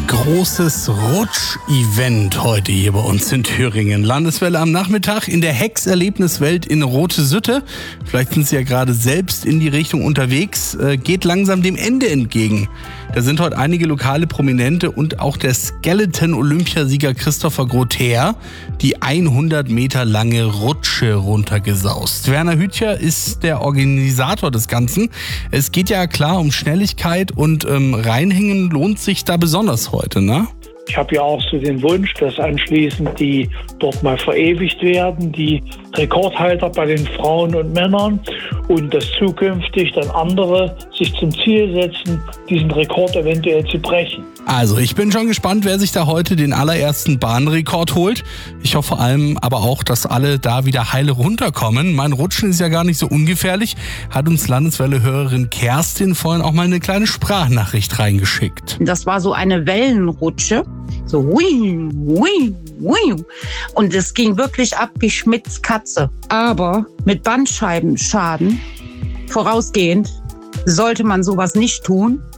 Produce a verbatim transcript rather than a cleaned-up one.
großes Rutsch-Event heute hier bei uns in Thüringen. Landeswelle am Nachmittag in der Hex-Erlebniswelt in Rote-Sütte. Vielleicht sind Sie ja gerade selbst in die Richtung unterwegs. Äh, geht langsam dem Ende entgegen. Da sind heute einige lokale Prominente und auch der Skeleton-Olympiasieger Christopher Grother die hundert Meter lange Rutsche runtergesaust. Werner Hütcher ist der Organisator des Ganzen. Es geht ja klar um Schnelligkeit und ähm, Reinhängen lohnt sich da besonders heute, ne? Ich habe ja auch so den Wunsch, dass anschließend die dort mal verewigt werden, die Rekordhalter bei den Frauen und Männern, und dass zukünftig dann andere sich zum Ziel setzen, diesen Rekord eventuell zu brechen. Also ich bin schon gespannt, wer sich da heute den allerersten Bahnrekord holt. Ich hoffe vor allem aber auch, dass alle da wieder heile runterkommen. Mein Rutschen ist ja gar nicht so ungefährlich, hat uns Landeswelle-Hörerin Kerstin vorhin auch mal eine kleine Sprachnachricht reingeschickt. Das war so eine Wellenrutsche, so hui, hui, hui. Und es ging wirklich ab wie Schmidts Katze. Aber mit Bandscheibenschaden vorausgehend sollte man sowas nicht tun.